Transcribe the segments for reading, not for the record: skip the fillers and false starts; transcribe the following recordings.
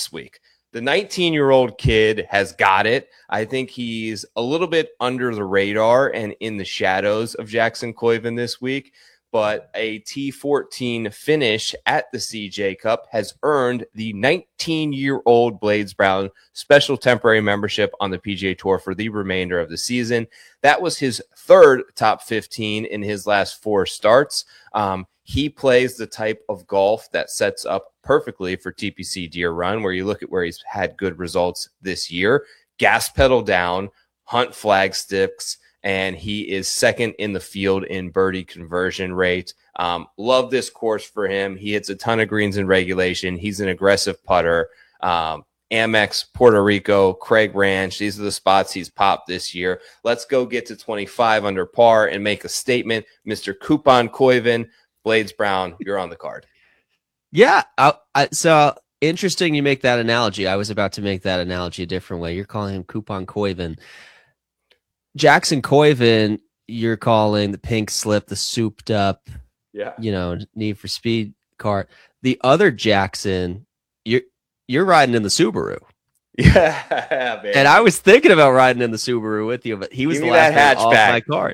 this week. The 19-year-old kid has got it. I think he's a little bit under the radar and in the shadows of Jackson Koiven this week, but a T14 finish at the CJ Cup has earned the 19-year-old Blades Brown special temporary membership on the PGA Tour for the remainder of the season. That was his third top 15 in his last 4 starts. He plays the type of golf that sets up perfectly for TPC Deer Run, where you look at where he's had good results this year. Gas pedal down, hunt flag sticks, and he is second in the field in birdie conversion rate. Love this course for him. He hits a ton of greens in regulation. He's an aggressive putter. Amex, Puerto Rico, Craig Ranch. These are the spots he's popped this year. Let's go get to 25 under par and make a statement. Mr. Coupon Koiven, Blades Brown, you're on the card. Yeah. So interesting you make that analogy. I was about to make that analogy a different way. You're calling him Coupon Koiven. Jackson Koiven, you're calling the pink slip, the souped up, Need for Speed car. The other Jackson, you're riding in the Subaru. Yeah, man. And I was thinking about riding in the Subaru with you, but he was the last man off my card.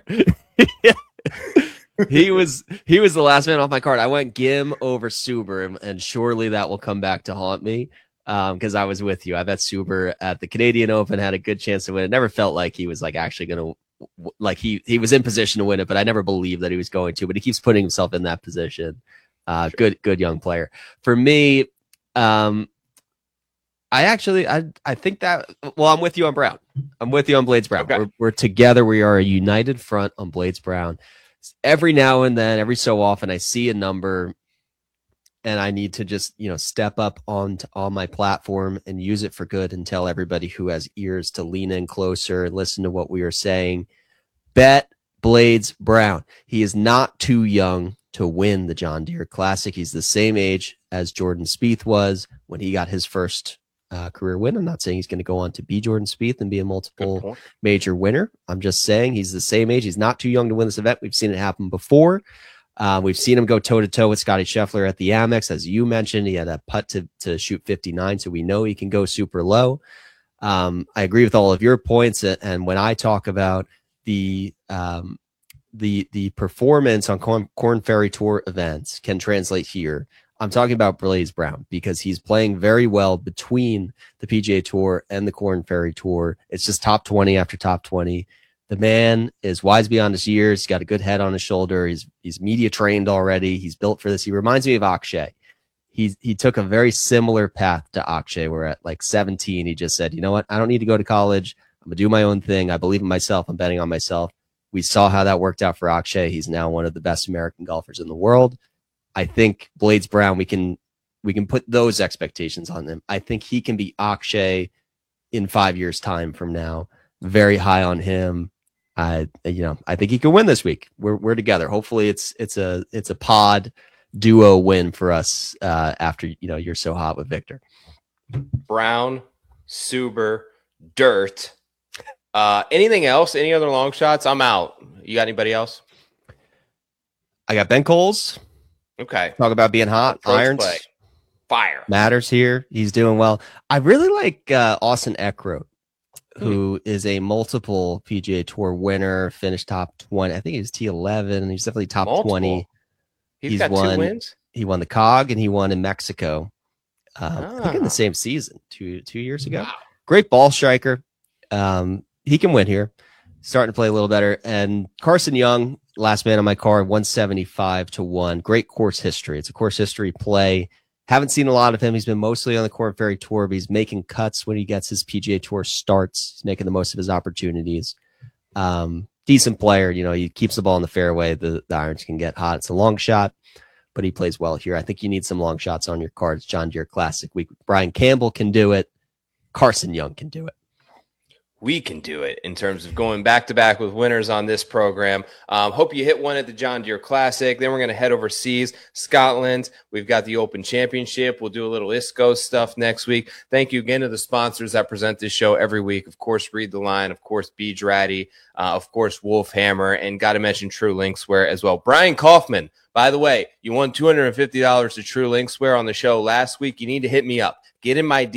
He was the last man off my card. I went Gim over Subaru, and surely that will come back to haunt me because I was with you. I bet Subaru at the Canadian Open had a good chance to win. It never felt like he was like actually going to, like he was in position to win it, but I never believed that he was going to. But he keeps putting himself in that position. Sure. Good young player. For me, I think that, well, I'm with you on Brown. I'm with you on Blades Brown. Okay. We're together. We are a united front on Blades Brown. Every now and then, every so often, I see a number and I need to just, step up on my platform and use it for good and tell everybody who has ears to lean in closer and listen to what we are saying. Bet Blades Brown. He is not too young to win the John Deere Classic. He's the same age as Jordan Spieth was when he got his first career win. I'm not saying he's going to go on to be Jordan Spieth and be a multiple major winner. I'm just saying he's the same age. He's not too young to win this event. We've seen it happen before. We've seen him go toe-to-toe with Scotty Scheffler at the Amex. As you mentioned, he had a putt to shoot 59, so we know he can go super low. I agree with all of your points, and when I talk about the performance on Korn Ferry Tour events can translate here, I'm talking about Blades Brown because he's playing very well between the PGA Tour and the Korn Ferry Tour. It's just top 20 after top 20. The man is wise beyond his years. He's got a good head on his shoulder. He's media trained already. He's built for this. He reminds me of Akshay. He took a very similar path to Akshay, where at like 17, he just said, you know what? I don't need to go to college. I'm going to do my own thing. I believe in myself. I'm betting on myself. We saw how that worked out for Akshay. He's now one of the best American golfers in the world. I think Blades Brown, we can put those expectations on him. I think he can be Akshay in 5 years' time from now. Very high on him. I think he can win this week. We're together. Hopefully it's a pod duo win for us after you're so hot with Victor. Brown, Suber, Dirt. Anything else? Any other long shots? I'm out. You got anybody else? I got Ben Coles. Okay. Talk about being hot. Irons. Play. Fire. Matters here. He's doing well. I really like Austin Eckroat, who is a multiple PGA Tour winner, finished top 20. I think he was T11, and he's definitely top 20. He's got 2 wins? He won the COG, and he won in Mexico. I think in the same season, two years ago. Wow. Great ball striker. He can win here. Starting to play a little better. And Carson Young, last man on my card, 175-1. Great course history. It's a course history play. Haven't seen a lot of him. He's been mostly on the Korn Ferry Tour, but he's making cuts when he gets his PGA Tour starts. He's making the most of his opportunities. Decent player. He keeps the ball in the fairway. The irons can get hot. It's a long shot, but he plays well here. I think you need some long shots on your cards. John Deere Classic week. Brian Campbell can do it. Carson Young can do it. We can do it in terms of going back-to-back with winners on this program. Hope you hit one at the John Deere Classic. Then we're going to head overseas, Scotland. We've got the Open Championship. We'll do a little ISCO stuff next week. Thank you again to the sponsors that present this show every week. Of course, Read the Line. Of course, Beach Ratty. Of course, Wolf Hammer. And got to mention True Linkswear as well. Brian Kaufman, by the way, you won $250 to True Linkswear on the show last week. You need to hit me up. Get in my